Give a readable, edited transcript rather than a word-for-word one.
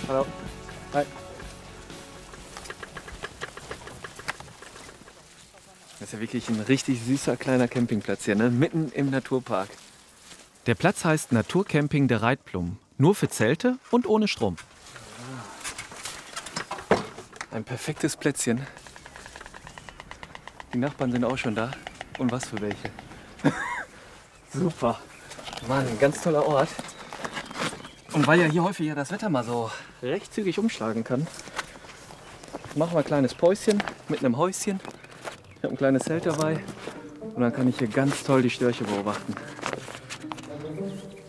Hallo. Hi. Das ist ja wirklich ein richtig süßer kleiner Campingplatz hier, ne? Mitten im Naturpark. Der Platz heißt Naturcamping der Reitblum. Nur für Zelte und ohne Strom. Ein perfektes Plätzchen. Die Nachbarn sind auch schon da. Und was für welche. Super. Mann, ein ganz toller Ort. Und weil ja hier häufig das Wetter mal so recht zügig umschlagen kann, machen wir ein kleines Päuschen mit einem Häuschen. Ich habe ein kleines Zelt dabei und dann kann ich hier ganz toll die Störche beobachten.